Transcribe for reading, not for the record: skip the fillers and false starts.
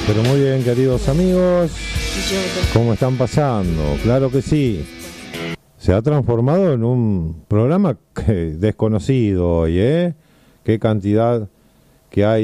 Pero muy bien, queridos amigos, ¿cómo están pasando? Claro que sí. Se ha transformado en un programa desconocido hoy, ¿eh? Qué cantidad que hay